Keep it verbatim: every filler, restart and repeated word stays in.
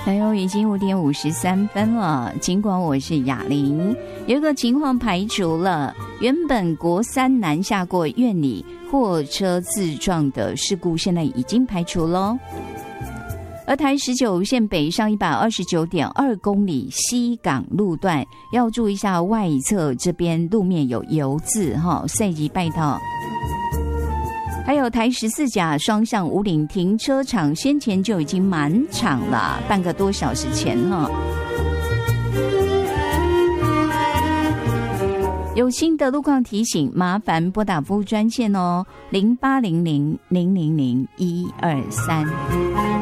哎呦，已经五点五十三分了。尽管我是雅玲，有一个情况排除了，原本国三南下过苑里货车自撞的事故，现在已经排除咯。而台十九线北上一百二十九点二公里西港路段，要注意一下外侧这边路面有油渍哈，赛级拜道。还有台十四甲双向五岭停车场，先前就已经满场了，半个多小时前哈。有新的路况提醒，麻烦拨打服务专线哦，零八零零零零零一二三。